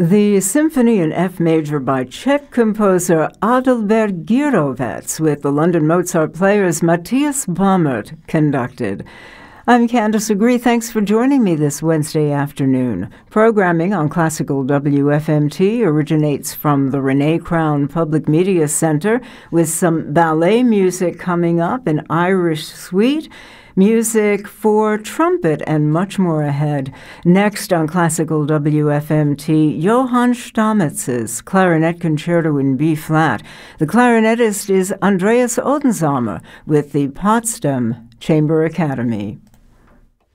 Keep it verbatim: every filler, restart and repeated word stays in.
The Symphony in F major by Czech composer Adalbert Gierovec with the London Mozart Players Matthias Baumert conducted. I'm Candace Agree. Thanks for joining me this Wednesday afternoon. Programming on Classical W F M T originates from the Renee Crown Public Media Center with some ballet music coming up, an Irish suite, music for trumpet, and much more ahead. Next on Classical W F M T, Johann Stamitz's Clarinet Concerto in B-flat. The clarinetist is Andreas Odensamer with the Potsdam Chamber Academy.